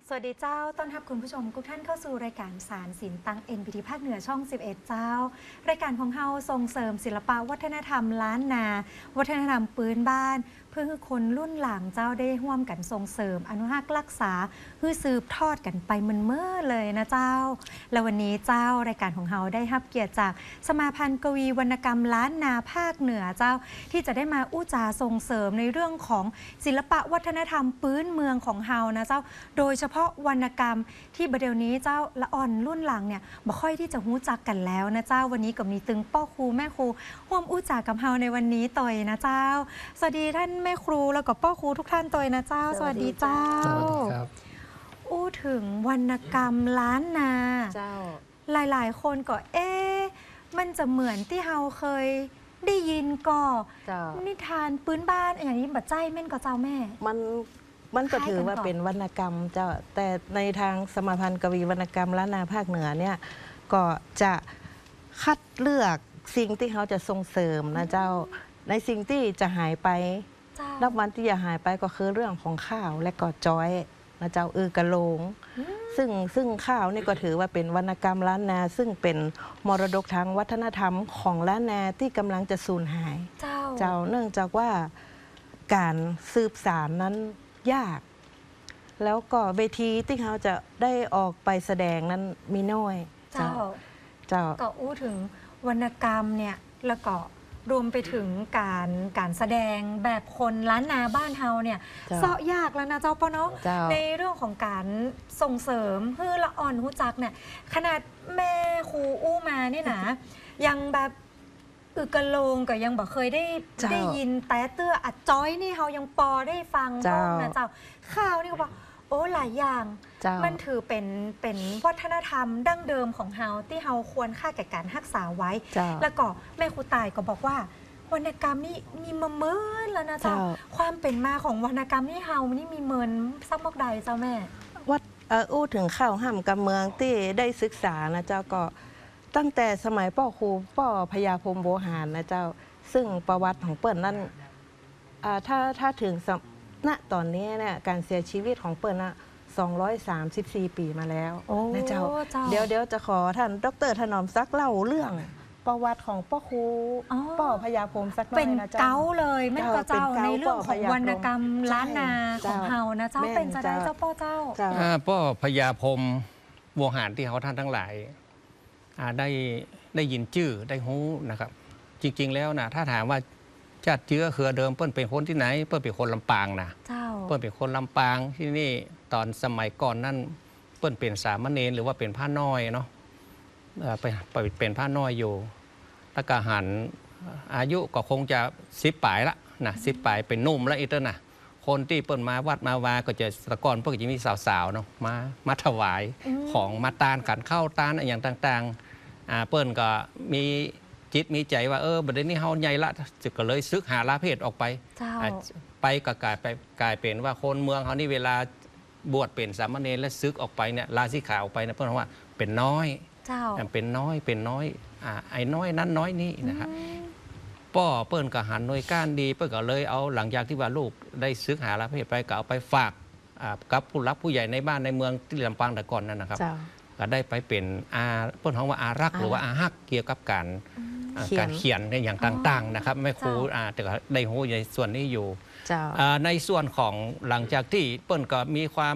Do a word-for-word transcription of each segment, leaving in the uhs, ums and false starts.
สวัสดีเจ้าต้อนรับคุณผู้ชมทุกท่านเข้าสู่รายการสารศิลป์ตังเอ็นพีทีภาคเหนือช่องสิบเอ็ดเจ้ารายการของเฮาส่งเสริมศิลปะวัฒนธรรมล้านนา วัฒนธรรมพื้นบ้านเพื่อให้คนรุ่นหลังเจ้าได้ร่วมกันส่งเสริมอนุรักษ์รักษาเพื่อสืบทอดกันไปมันเมื่อเลยนะเจ้าและวันนี้เจ้ารายการของเฮาได้รับเกียรติจากสมาพันธ์กวีวรรณกรรมล้านนาภาคเหนือเจ้าที่จะได้มาอู้จาส่งเสริมในเรื่องของศิลปะวัฒนธรรมพื้นเมืองของเฮานะเจ้าโดยเฉพาะวรรณกรรมที่ประเดี๋ยวนี้เจ้าละอ่อนรุ่นหลังเนี่ยบ่ค่อยที่จะรู้จักกันแล้วนะเจ้าวันนี้ก็มีตึงป้อครูแม่ครูร่วมอู้จากับเฮาในวันนี้ต่อยนะเจ้าสวัสดีท่านแม่ครูแล้วก็ป้อครูทุกท่านต่อยนะเจ้าสวัสดีเจ้าสวัสดีครับอู้ถึงวรรณกรรมล้านนาเจ้าหลายๆคนก็เอ๊ะมันจะเหมือนที่เฮาเคยได้ยินก็นิทานปื้นบ้านอย่างนี้บัดใจแม่นก็เจ้าแม่มันมันก็ถือว่าเป็นวรรณกรรมเจ้าแต่ในทางสมาพันธ์กวีวรรณกรรมล้านนาภาคเหนือเนี่ยก็จะคัดเลือกสิ่งที่เขาจะส่งเสริมนะเจ้าในสิ่งที่จะหายไปนับวันที่จะหายไปก็คือเรื่องของข้าวและก็จ้อยนะเจ้าอือกระโลงซึ่งซึ่งข้าวนี่ก็ถือว่าเป็นวรรณกรรมล้านนาซึ่งเป็นมรดกทางวัฒนธรรมของล้านนาที่กำลังจะสูญหายเจ้าเจ้าเนื่องจากว่าการสืบสานนั้นยากแล้วก็เวทีที่เขาจะได้ออกไปแสดงนั้นมีน้อยเจ้าเจ้าก็อู้ถึงวรรณกรรมเนี่ยแล้วก็รวมไปถึงการการแสดงแบบคนล้านนาบ้านเฮาเนี่ยเสาะยากแล้วนะเจ้าปะเนาะในเรื่องของการส่งเสริมเพื่อละอ่อนหูจักเนี่ยขนาดแม่ครูอู้มาเนี่ยนะยังแบบอึกระโลงก็ยังบอกเคยได้ได้ยินแต่เตื้ออัดจ้อยนี่เขายังปอได้ฟังบ้างนะเจ้าข่าวนี่ก็บอกโอ้หลายอย่างมันถือเป็นเป็นวัฒนธรรมดั้งเดิมของเฮาที่เฮาควรค่าแก่การรักษาไว้แล้วก็แม่ครูตายก็บอกว่าวรรณกรรมนี่มีมาเมินแล้วนะเจ้าความเป็นมาของวรรณกรรมนี่เฮานี่มีเมินสักมากใดเจ้าแม่วัดอู้ถึงข้าวห้ามกับเมืองที่ได้ศึกษานะเจ้าก็ตั้งแต่สมัยป้อครูป้อพญาพรหมโวหารนะเจ้าซึ่งประวัติของเปิ้ลนั้นถ้าถ้าถึงณตอนนี้เนี่ยการเสียชีวิตของเปิ้ลนะสองร้อยสามสิบสี่ปีมาแล้วนะเจ้าเดี๋ยวเดี๋ยวจะขอท่านดร.ถนอมซักเล่าเรื่องประวัติของป้อครูป้อพญาพรหมสักหน่อยนะเจ้าเป็นเก้าเลยแม่ก็เจ้าในเรื่องของวรรณกรรมล้านนาของเฮานะเจ้าเป็นจะได้เจ้าป้อเจ้าป้อพญาพรหมโวหารที่เขาท่านทั้งหลายได้ได้ยินชื่อได้ฮู้นะครับจริงๆแล้วนะถ้าถามว่าชาติเชื้อเครือเดิมเปิ้ลเป็นคนที่ไหนเปิ้ลเป็นคนลำปางนะเปิ้ลเป็นคนลำปางที่นี่ตอนสมัยก่อนนั่นเปิ้ลเป็นสามเณรหรือว่าเป็นผ้าน้อยเนาะไปไปเป็นผ้าน้อยอยู่ตะกะหันอายุก็คงจะสิบปลายละนะสิบปลายเป็นนุ่มแล้วอีกแล้วนะคนที่เปิ้ลมาวัดมาวาก็จะตะกอนเปิ้ลจะมีสาวๆเนาะมามาถวายของมาตานขันเข้าตานอย่างต่างๆเปิ้ลก็มีจิตมีใจว่าเออบัดนี้เฮาใหญ่ละจะก็เลยซึกหาลาเพศออกไปไปก็กลายไปกลายเป็นว่าคนเมืองเขานี่เวลาบวชเป็นสามเณรและซึกออกไปเนี่ยลาสิขาออกไปเนี่ยเปิ้ลว่าเป็นน้อยเป็นน้อยเป็นน้อยไอ้น้อยนั้นน้อยนี้นะครับป้อเปิ้ลก็หันหน่วยก้านดีเปิ้ลก็เลยเอาหลังจากที่ว่าลูกได้ซึกหาลาเพศไปก็เอาไปฝากกับผู้รักผู้ใหญ่ในบ้านในเมืองที่ลำปางแต่ก่อนนั่นนะครับก็ได้ไปเป็นอาเปิ้ลของว่าอารักหรือว่าอาฮักเกี่ยวกับการการเขียนในอย่างต่างๆนะครับแม่ครูแต่ก็ได้หูในส่วนนี้อยู่ในส่วนของหลังจากที่เปิ้ลก็มีความ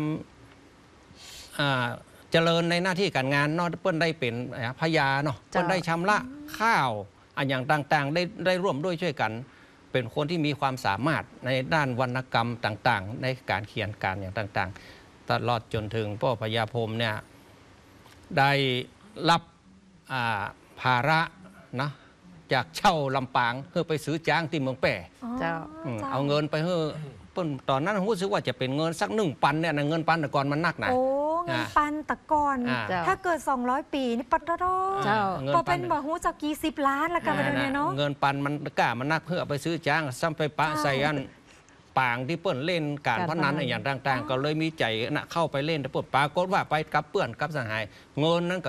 เจริญในหน้าที่การงานเนาะเปิ้ลได้เป็นพญาเนาะเปิ้ลได้ชำระข้าวอันอย่างต่างๆได้ได้ร่วมด้วยช่วยกันเป็นคนที่มีความสามารถในด้านวรรณกรรมต่างๆในการเขียนการอย่างต่างๆตลอดจนถึงพ่อพญาพรหมเนี่ยได้รับภาระนะจากเช่าลำปางเพื่อไปซื้อจ้างที่เมืองแป่เอาเงินไปเพื่อตอนนั้นรู้สึกว่าจะเป็นเงินสักหนึ่งปันเนี่ยเงินปันตะกอนมันนักนะโอ้เงินปันตะกอนถ้าเกิดสองร้อยปีนี่ปัตตะโตพอเป็นบ่หูจากกี่สิบล้านละกันไปเลยเนาะเงินปันมันกล้ามันนักเพื่อไปซื้อจ้างซ้ำไปปะใส่อันปางที่เปิ้นเล่นการพนันอย่างต่างๆก็เลยมีใจนะเข้าไปเล่นแต่ปวดปรากฏว่าไปกับเปื่อนกับสหายเงินนั้น